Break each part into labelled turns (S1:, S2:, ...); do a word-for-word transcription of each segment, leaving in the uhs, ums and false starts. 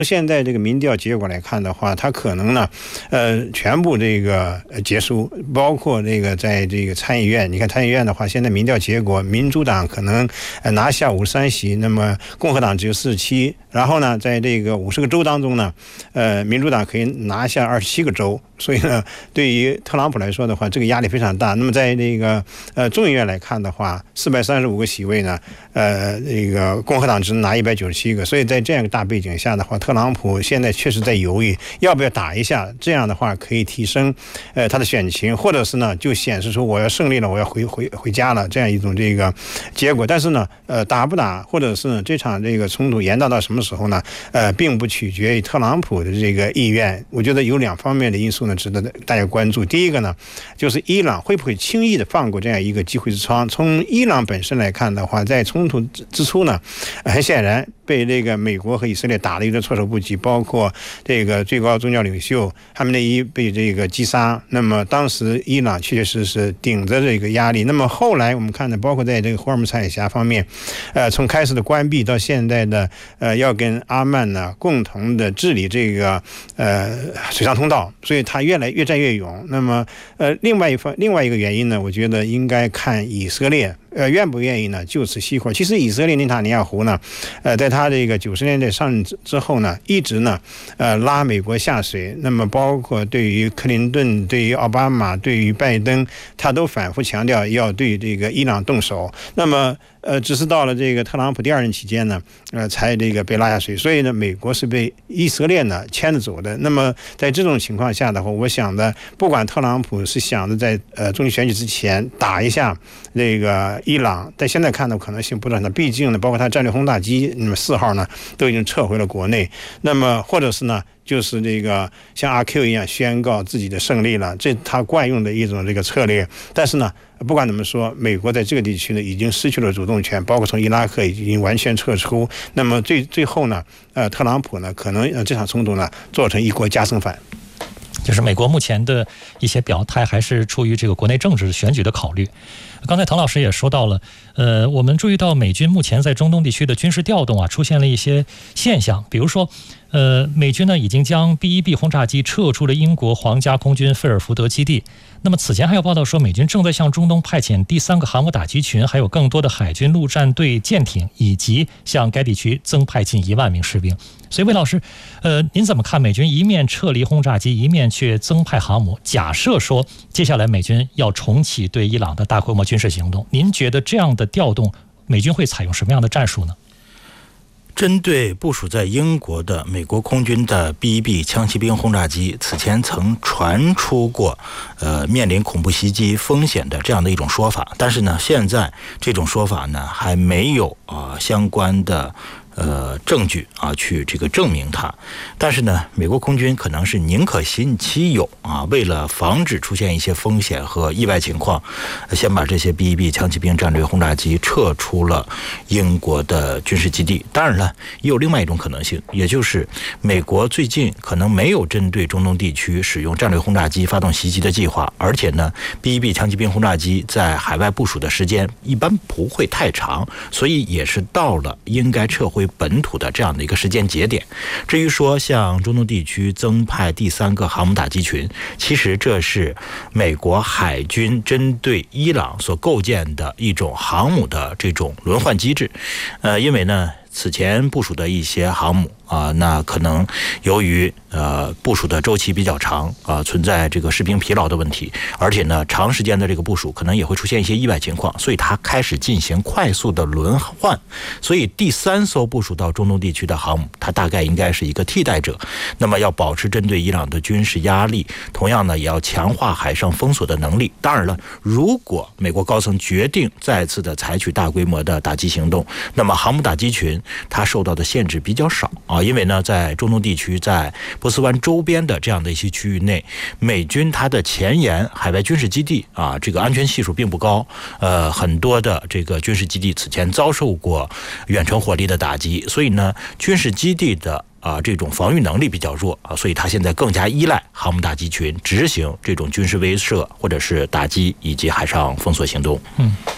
S1: 现在这个民调结果来看的话，它可能呢，呃，全部这个结束，包括这个在这个参议院，你看参议院的话，现在民调结果，民主党可能拿下五十三席，那么共和党只有四十七，然后呢，在这个五十个州当中呢，呃，民主党可以拿下二十七个州。所以呢，对于特朗普来说的话，这个压力非常大。那么在这个呃众议院来看的话，四百三十五个席位呢，呃，这个共和党只能拿一百九十七个。所以在这样一个大背景下的话，特朗普现在确实在犹豫要不要打一下，这样的话可以提升呃他的选情，或者是呢就显示出我要胜利了，我要回回回家了这样一种这个结果。但是呢，呃，打不打，或者是呢这场这个冲突延宕到什么时候呢？呃，并不取决于特朗普的这个意愿。我觉得有两方面的因素呢值得大家关注。第一个呢，就是伊朗会不会轻易的放过这样一个机会之窗。从伊朗本身来看的话，在冲突之初呢，很显然被这个美国和以色列打得有点措手不及，包括这个最高宗教领袖哈梅内伊被这个击杀。那么当时伊朗确确实实顶着这个压力。那么后来我们看的，包括在这个霍尔木兹海峡方面，呃，从开始的关闭到现在的呃要跟阿曼呢共同的治理这个呃水上通道，所以他越来越战越勇。那么呃另外一方另外一个原因呢，我觉得应该看以色列呃愿不愿意呢就此熄火。其实以色列内塔尼亚胡呢，呃在他这个九十年代上任之后呢，一直呢呃拉美国下水。那么包括对于克林顿、对于奥巴马、对于拜登，他都反复强调要对这个伊朗动手。那么呃，只是到了这个特朗普第二任期间呢，呃，才这个被拉下水。所以呢，美国是被以色列呢牵着走的。那么在这种情况下的话，我想的，不管特朗普是想着在呃中期选举之前打一下这个伊朗，但现在看的可能性不大。毕竟呢，包括他战略轰炸机那么四号呢都已经撤回了国内。那么或者是呢，就是这个像阿 Q 一样宣告自己的胜利了，这他惯用的一种这个策略。但是呢，不管怎么说，美国在这个地区呢已经失去了主动权，包括从伊拉克已经完全撤出。那么最最后呢，呃，特朗普呢可能呃这场冲突呢做成一国加生饭。
S2: 就是美国目前的一些表态还是出于这个国内政治选举的考虑。刚才滕老师也说到了，呃，我们注意到美军目前在中东地区的军事调动啊，出现了一些现象，比如说，呃，美军呢已经将 B 一 B 轰炸机撤出了英国皇家空军菲尔福德基地。那么此前还有报道说，美军正在向中东派遣第三个航母打击群，还有更多的海军陆战队舰艇，以及向该地区增派近一万名士兵。所以魏老师，呃，您怎么看美军一面撤离轰炸机，一面却增派航母？假设说接下来美军要重启对伊朗的大规模军事行动，您觉得这样的调动，美军会采用什么样的战术呢？
S3: 针对部署在英国的美国空军的 B 一 B 枪骑兵轰炸机，此前曾传出过呃面临恐怖袭击风险的这样的一种说法，但是呢，现在这种说法呢还没有啊、呃、相关的呃证据啊去这个证明它。但是呢，美国空军可能是宁可信其有啊，为了防止出现一些风险和意外情况，先把这些 B 一 B 枪骑兵战略轰炸机撤出了英国的军事基地。当然了，也有另外一种可能性，也就是美国最近可能没有针对中东地区使用战略轰炸机发动袭击的计划，而且呢 B 一 B 枪骑兵轰炸机在海外部署的时间一般不会太长，所以也是到了应该撤回本土的这样的一个时间节点。至于说向中东地区增派第三个航母打击群，其实这是美国海军针对伊朗所构建的一种航母的这种轮换机制。呃，因为呢，此前部署的一些航母啊、呃，那可能由于呃部署的周期比较长啊、呃，存在这个士兵疲劳的问题，而且呢长时间的这个部署可能也会出现一些意外情况，所以它开始进行快速的轮换。所以第三艘部署到中东地区的航母，它大概应该是一个替代者。那么要保持针对伊朗的军事压力，同样呢也要强化海上封锁的能力。当然了，如果美国高层决定再次的采取大规模的打击行动，那么航母打击群它受到的限制比较少啊，因为呢，在中东地区，在波斯湾周边的这样的一些区域内，美军它的前沿海外军事基地啊，这个安全系数并不高，呃，很多的这个军事基地此前遭受过远程火力的打击，所以呢，军事基地的啊，这种防御能力比较弱啊，所以它现在更加依赖航母打击群执行这种军事威慑或者是打击以及海上封锁行动。
S2: 嗯。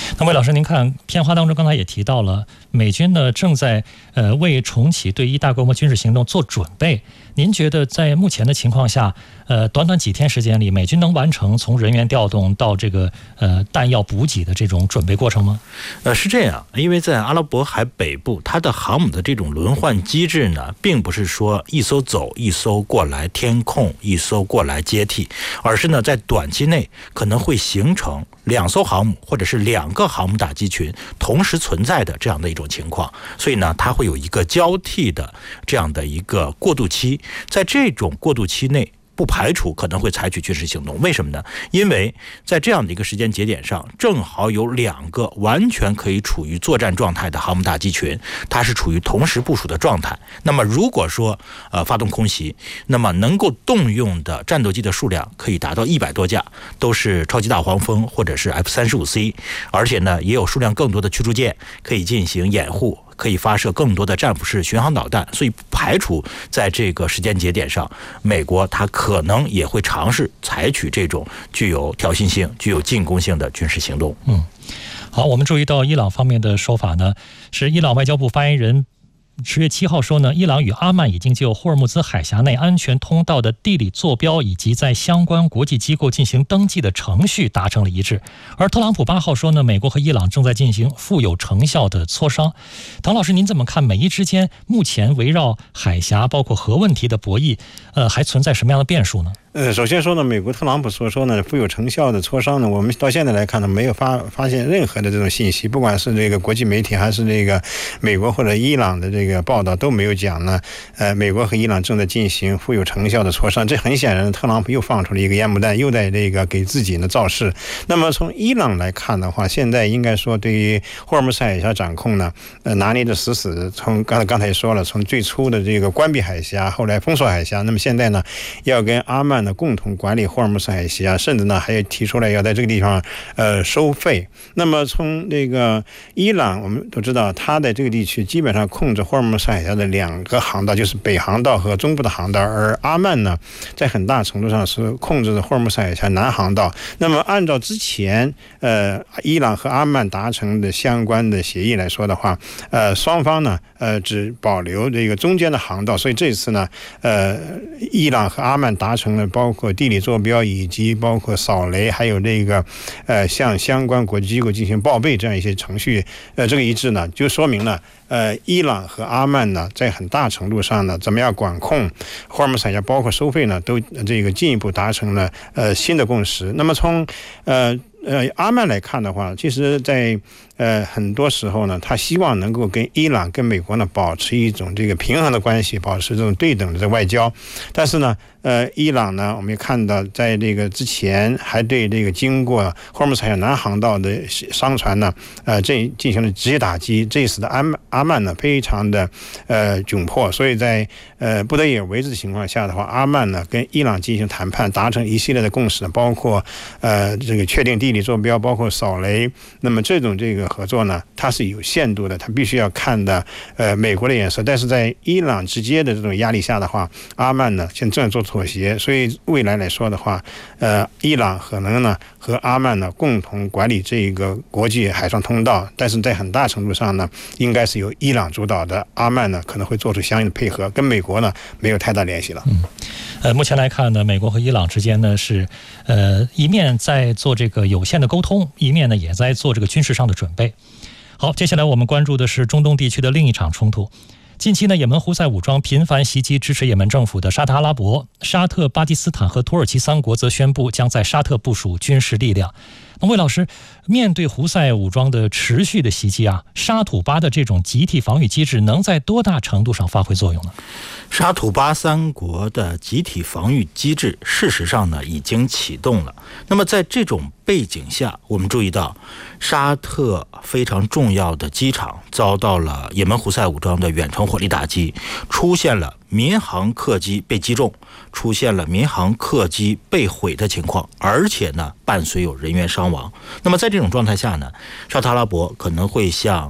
S2: 那魏老师，您看片花当中刚才也提到了，美军呢正在呃为重启对伊大规模军事行动做准备。您觉得在目前的情况下，呃，短短几天时间里，美军能完成从人员调动到这个呃弹药补给的这种准备过程吗？
S3: 呃，是这样，因为在阿拉伯海北部，它的航母的这种轮换机制呢，并不是说一艘走一艘过来天控，一艘过来接替，而是呢在短期内可能会形成两艘航母或者是两个航母打击群同时存在的这样的一种情况，所以呢，它会有一个交替的这样的一个过渡期。在这种过渡期内，不排除可能会采取军事行动。为什么呢？因为在这样的一个时间节点上，正好有两个完全可以处于作战状态的航母打击群，它是处于同时部署的状态。那么如果说呃发动空袭，那么能够动用的战斗机的数量可以达到一百多架，都是超级大黄蜂或者是 F 三十五 C， 而且呢也有数量更多的驱逐舰可以进行掩护，可以发射更多的战斧式巡航导弹，所以不排除在这个时间节点上，美国它可能也会尝试采取这种具有挑衅性、具有进攻性的军事行动。
S2: 嗯，好，我们注意到伊朗方面的说法呢，是伊朗外交部发言人十月七号说呢，伊朗与阿曼已经就霍尔木兹海峡内安全通道的地理坐标以及在相关国际机构进行登记的程序达成了一致。而特朗普八号说呢，美国和伊朗正在进行富有成效的磋商。唐老师，您怎么看美伊之间目前围绕海峡包括核问题的博弈，呃，还存在什么样的变数呢？
S1: 呃，首先说呢，美国特朗普所说呢富有成效的磋商呢，我们到现在来看呢，没有发发现任何的这种信息，不管是这个国际媒体还是这个美国或者伊朗的这个报道都没有讲呢，呃，美国和伊朗正在进行富有成效的磋商。这很显然，特朗普又放出了一个烟幕弹，又在这个给自己呢造势。那么从伊朗来看的话，现在应该说对于霍尔木兹海峡掌控呢，呃，拿捏的死死的。从刚才刚才也说了，从最初的这个关闭海峡，后来封锁海峡，那么现在呢，要跟阿曼呢共同管理霍尔木兹海峡，甚至呢还提出来要在这个地方呃收费。那么从这个伊朗，我们都知道，它在这个地区基本上控制霍尔木兹海峡的两个航道，就是北航道和中部的航道，而阿曼呢，在很大程度上是控制着霍尔木兹海峡南航道。那么按照之前呃伊朗和阿曼达成的相关的协议来说的话，呃双方呢呃只保留这个中间的航道，所以这次呢呃伊朗和阿曼达成了包括地理坐标以及包括扫雷，还有这个呃向相关国际机构进行报备这样一些程序，呃这个一致呢，就说明了呃伊朗和阿曼呢在很大程度上呢怎么样管控霍尔木兹海峡，包括收费呢，都这个进一步达成了呃新的共识。那么从呃呃阿曼来看的话，其实在呃很多时候呢，他希望能够跟伊朗跟美国呢保持一种这个平衡的关系，保持这种对等的外交。但是呢呃伊朗呢，我们也看到在这个之前还对这个经过霍尔木兹海峡南航道的商船呢呃这进行了直接打击，这使得阿曼阿曼呢非常的呃窘迫。所以在呃不得已而为之的情况下的话，阿曼呢跟伊朗进行谈判，达成一系列的共识，包括呃这个确定地理坐标，包括扫雷。那么这种这个合作呢，它是有限度的，它必须要看的呃美国的眼色。但是在伊朗直接的这种压力下的话，阿曼呢现在正在做妥协，所以未来来说的话，呃伊朗可能呢和阿曼呢共同管理这个国际海上通道，但是在很大程度上呢，应该是由伊朗主导的，阿曼呢可能会做出相应的配合，跟美国呢没有太大联系了。
S2: 嗯，呃，目前来看呢，美国和伊朗之间呢是呃一面在做这个有限的沟通，一面呢也在做这个军事上的准备。好，接下来我们关注的是中东地区的另一场冲突。近期呢，也门胡塞武装频繁袭击支持也门政府的沙特阿拉伯、沙特、巴基斯坦和土耳其三国则宣布将在沙特部署军事力量。那魏老师，面对胡塞武装的持续的袭击啊，沙土巴的这种集体防御机制能在多大程度上发挥作用呢？
S3: 沙土巴三国的集体防御机制事实上呢已经启动了。那么在这种背景下，我们注意到沙特非常重要的机场遭到了也门胡塞武装的远程火力打击，出现了民航客机被击中，出现了民航客机被毁的情况，而且呢伴随有人员伤亡。那么在这种状态下呢，沙特阿拉伯可能会向巴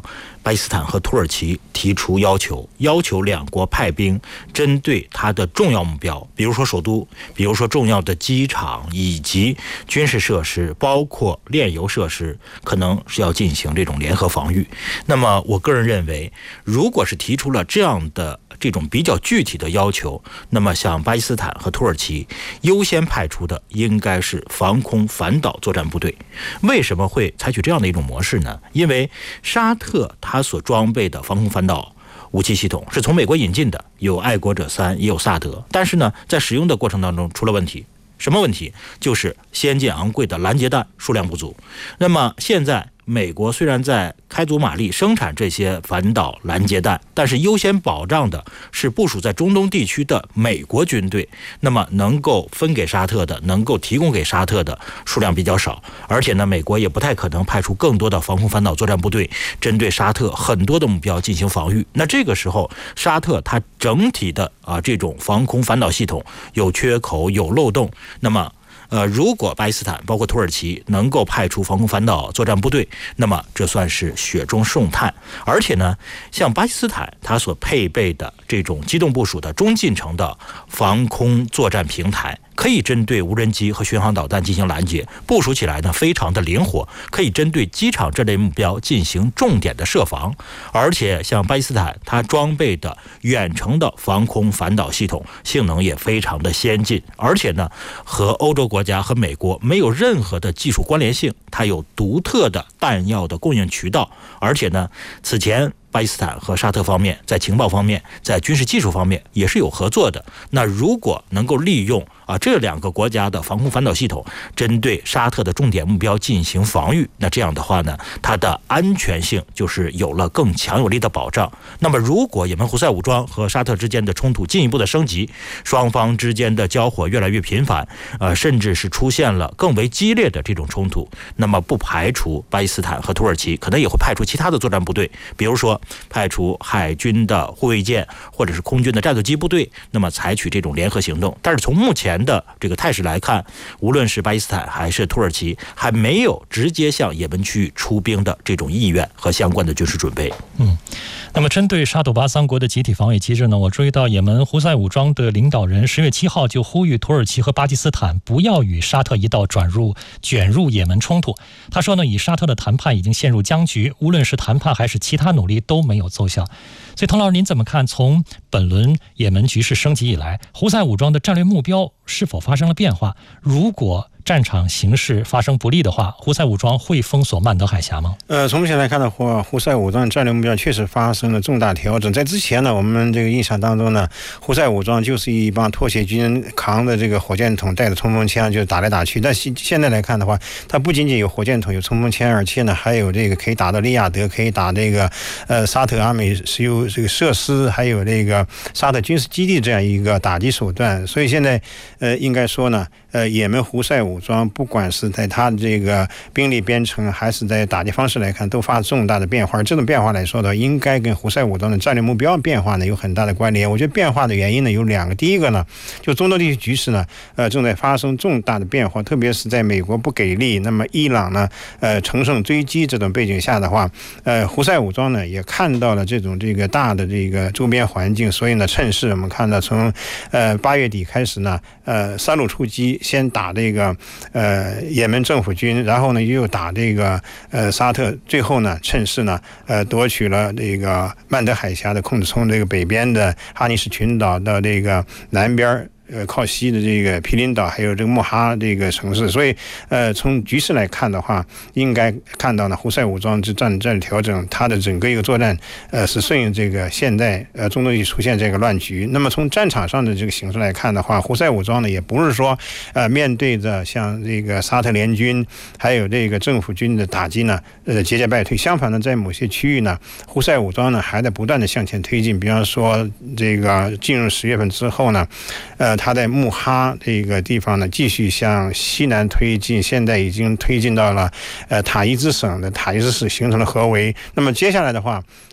S3: 巴基斯坦和土耳其提出要求，要求两国派兵针对它的重要目标，比如说首都，比如说重要的机场以及军事设施，包括炼油设施，可能是要进行这种联合防御。那么我个人认为，如果是提出了这样的这种比较具体的要求，那么像巴基斯坦和土耳其优先派出的应该是防空反导作战部队。为什么会采取这样的一种模式呢？因为沙特它所装备的防空反导武器系统是从美国引进的，有爱国者三也有萨德，但是呢在使用的过程当中出了问题。什么问题？就是先进昂贵的拦截弹数量不足。那么现在美国虽然在开足马力生产这些反导拦截弹，但是优先保障的是部署在中东地区的美国军队，那么能够分给沙特的，能够提供给沙特的数量比较少，而且呢美国也不太可能派出更多的防空反导作战部队针对沙特很多的目标进行防御。那这个时候沙特它整体的啊这种防空反导系统有缺口有漏洞，那么呃，如果巴基斯坦包括土耳其能够派出防空反导作战部队，那么这算是雪中送炭。而且呢，像巴基斯坦它所配备的这种机动部署的中近程的防空作战平台，可以针对无人机和巡航导弹进行拦截，部署起来呢非常的灵活，可以针对机场这类目标进行重点的设防。而且像巴基斯坦它装备的远程的防空反导系统性能也非常的先进，而且呢和欧洲国家和美国没有任何的技术关联性，它有独特的弹药的供应渠道。而且呢此前巴基斯坦和沙特方面在情报方面在军事技术方面也是有合作的。那如果能够利用啊这两个国家的防空反导系统针对沙特的重点目标进行防御，那这样的话呢它的安全性就是有了更强有力的保障。那么如果也门胡塞武装和沙特之间的冲突进一步的升级，双方之间的交火越来越频繁，呃甚至是出现了更为激烈的这种冲突，那么不排除巴基斯坦和土耳其可能也会派出其他的作战部队，比如说派出海军的护卫舰或者是空军的战斗机部队，那么采取这种联合行动。但是从目前的这个态势来看，无论是巴基斯坦还是土耳其还没有直接向也门区域出兵的这种意愿和相关的军事准备。
S2: 嗯，那么针对沙土巴三国的集体防御机制呢，我注意到也门胡塞武装的领导人十月七号就呼吁土耳其和巴基斯坦不要与沙特一道转入卷入也门冲突。他说呢，以沙特的谈判已经陷入僵局，无论是谈判还是其他努力都没有奏效。所以滕老师您怎么看，从本轮也门局势升级以来，胡塞武装的战略目标是否发生了变化？如果战场形势发生不利的话，胡塞武装会封锁曼德海峡吗？
S1: 呃，从目前来看的话，胡塞武装战略目标确实发生了重大调整。在之前呢，我们这个印象当中呢，胡塞武装就是一帮脱血军扛着这个火箭筒，带着冲锋枪就打来打去。但现现在来看的话，它不仅仅有火箭筒、有冲锋枪，而且呢还有这个可以打到利雅得，可以打这个呃沙特阿美石油这个设施，还有这个沙特军事基地这样一个打击手段。所以现在呃应该说呢，呃也门胡塞武装不管是在它的这个兵力编程还是在打击方式来看，都发生重大的变化。这种变化来说的，应该跟胡塞武装的战略目标变化呢有很大的关联。我觉得变化的原因呢有两个，第一个呢，就中东地区局势呢，呃正在发生重大的变化，特别是在美国不给力，那么伊朗呢，呃乘胜追击这种背景下的话，呃胡塞武装呢也看到了这种这个大的这个周边环境，所以呢趁势我们看到从呃八月底开始呢，呃三路出击，先打这个呃也门政府军，然后呢又打这个呃沙特，最后呢趁势呢呃夺取了这个曼德海峡的控制，从这个北边的哈尼什群岛到这个南边呃，靠西的这个毗邻岛，还有这个穆哈这个城市，所以，呃，从局势来看的话，应该看到呢，胡塞武装之战战调整，它的整个一个作战，呃，是顺应这个现在呃中东地出现这个乱局。那么从战场上的这个形势来看的话，胡塞武装呢，也不是说，呃，面对着像这个沙特联军还有这个政府军的打击呢，呃，节节败退。相反呢，在某些区域呢，胡塞武装呢还在不断的向前推进。比方说，这个进入十月份之后呢，呃。他在穆哈这个地方呢，继续向西南推进，现在已经推进到了呃塔伊兹省的塔伊兹市，形成了合围。那么接下来的话，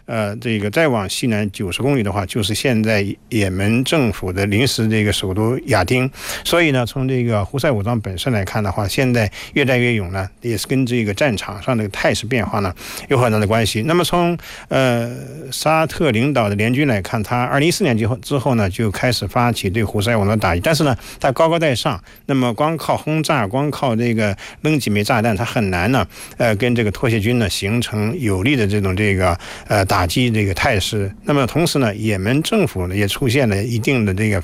S1: 呃，这个再往西南九十公里的话，就是现在也门政府的临时这个首都亚丁。所以呢，从这个胡塞武装本身来看的话，现在越战越勇呢，也是跟这个战场上的态势变化呢有很大的关系。那么从呃沙特领导的联军来看，他二零一四年之后之后呢，就开始发起对胡塞武装的打击，但是呢，他高高在上，那么光靠轰炸，光靠这个扔几枚炸弹，他很难呢，呃，跟这个脱协军呢形成有力的这种这个呃打击这个态势。那么同时呢，也门政府呢也出现了一定的这个